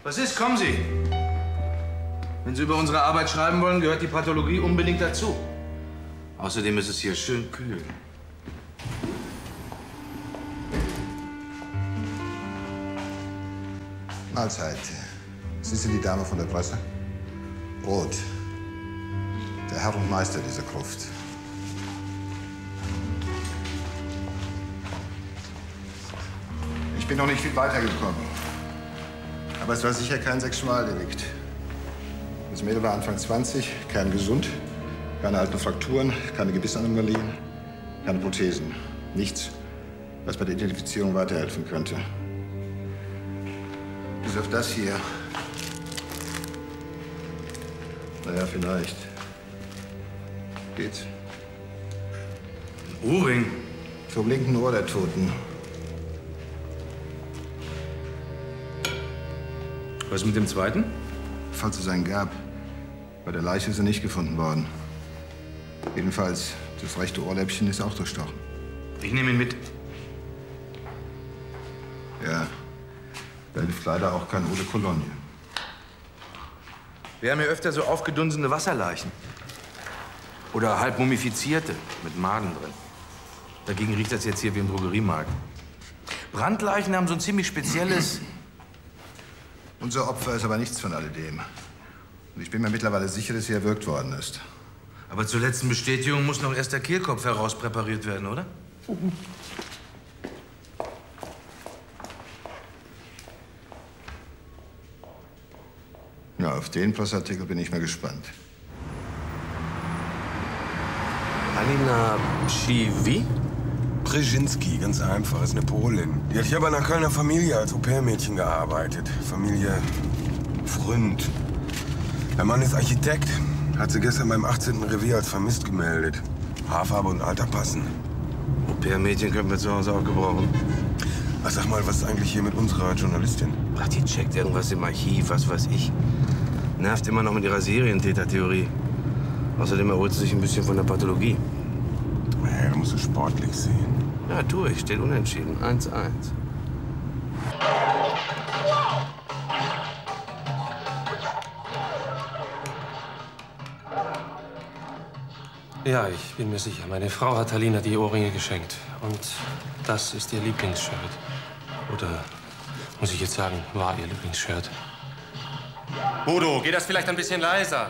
Was ist? Kommen Sie. Wenn Sie über unsere Arbeit schreiben wollen, gehört die Pathologie unbedingt dazu. Außerdem ist es hier schön kühl. Mahlzeit. Sie sind die Dame von der Presse? Roth. Der Herr und Meister dieser Gruft. Ich bin noch nicht viel weitergekommen. Aber es war sicher kein Sexualdelikt. Das Mädel war Anfang 20, kerngesund, keine alten Frakturen, keine Gebissanomalien, keine Prothesen. Nichts, was bei der Identifizierung weiterhelfen könnte. Bis auf das hier. Naja, vielleicht. Geht's? Ein Ohrring? Vom linken Ohr der Toten. Was mit dem zweiten? Falls es einen gab. Bei der Leiche ist er nicht gefunden worden. Jedenfalls, das rechte Ohrläppchen ist auch durchstochen. Ich nehme ihn mit. Ja, da hilft leider auch kein Eau de Cologne. Wir haben hier öfter so aufgedunsene Wasserleichen. Oder halb mumifizierte, mit Maden drin. Dagegen riecht das jetzt hier wie im Drogeriemarkt. Brandleichen haben so ein ziemlich spezielles... Unser Opfer ist aber nichts von alledem. Und ich bin mir mittlerweile sicher, dass sie erwürgt worden ist. Aber zur letzten Bestätigung muss noch erst der Kehlkopf herauspräpariert werden, oder? Ja, auf den Pressartikel bin ich mal gespannt. Halina Pschiwi? Brzezinski, ganz einfach, ist eine Polin. Die hat hier bei einer Kölner Familie als Au-pair-Mädchen gearbeitet. Familie Fründ. Der Mann ist Architekt. Hat sie gestern beim 18. Revier als vermisst gemeldet. Haarfarbe und Alter passen. Au-pair-Mädchen könnten wir zu Hause auch gebrauchen. Ach, sag mal, was ist eigentlich hier mit unserer Journalistin? Ach, die checkt irgendwas im Archiv, was weiß ich. Nervt immer noch mit ihrer Serientäter-Theorie. Außerdem erholt sie sich ein bisschen von der Pathologie. Hey, da musst du sportlich sehen. Ja, tue ich. Steht unentschieden. 1-1. Ja, ich bin mir sicher. Meine Frau hat Halina die Ohrringe geschenkt. Und das ist ihr Lieblingsshirt. Oder, muss ich jetzt sagen, war ihr Lieblingsshirt. Bodo, geht das vielleicht ein bisschen leiser?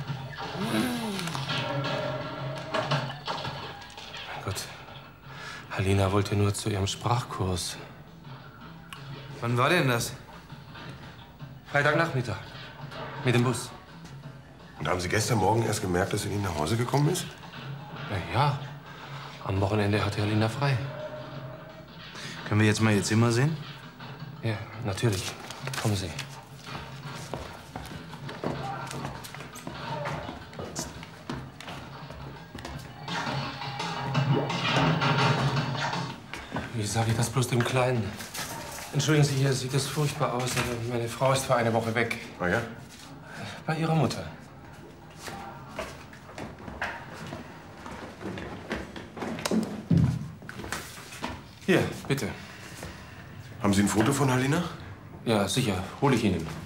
Mein Gott. Halina wollte nur zu ihrem Sprachkurs. Wann war denn das? Freitagnachmittag. Mit dem Bus. Und haben Sie gestern Morgen erst gemerkt, dass sie nicht nach Hause gekommen ist? Na ja, am Wochenende hatte Halina frei. Können wir jetzt mal ihr Zimmer sehen? Ja, natürlich. Kommen Sie. Wie sage ich das bloß dem Kleinen? Entschuldigen Sie, hier sieht es furchtbar aus. Aber meine Frau ist für eine Woche weg. Ah ja? Bei ihrer Mutter. Hier, bitte. Haben Sie ein Foto von Halina? Ja, sicher. Hole ich Ihnen.